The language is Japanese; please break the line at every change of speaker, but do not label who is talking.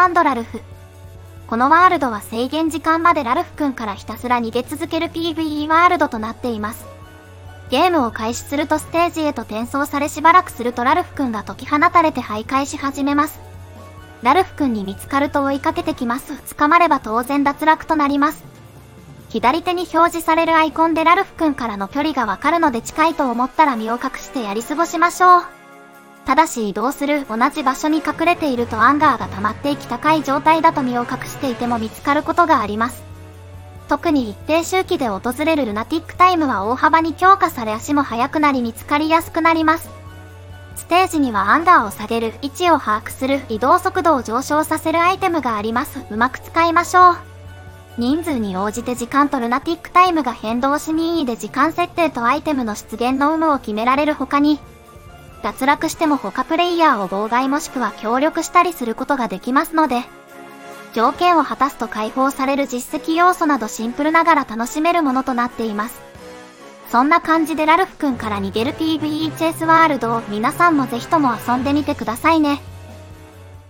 ラルフ。このワールドは制限時間までラルフ君からひたすら逃げ続ける PvE ワールドとなっています。ゲームを開始するとステージへと転送されしばらくするとラルフ君が解き放たれて徘徊し始めます。ラルフ君に見つかると追いかけてきます。捕まれば当然脱落となります。左手に表示されるアイコンでラルフ君からの距離がわかるので近いと思ったら身を隠してやり過ごしましょう。ただし移動する同じ場所に隠れているとアンガーが溜まっていき高い状態だと身を隠していても見つかることがあります。特に一定周期で訪れるルナティックタイムは大幅に強化され足も速くなり見つかりやすくなります。ステージにはアンガーを下げる、位置を把握する、移動速度を上昇させるアイテムがあります。うまく使いましょう。人数に応じて時間とルナティックタイムが変動し任意で時間設定とアイテムの出現の有無を決められる他に、脱落しても他プレイヤーを妨害もしくは協力したりすることができますので、条件を果たすと解放される実績要素などシンプルながら楽しめるものとなっています。そんな感じでラルフ君から逃げる PvE チェイスワールドを皆さんもぜひとも遊んでみてくださいね。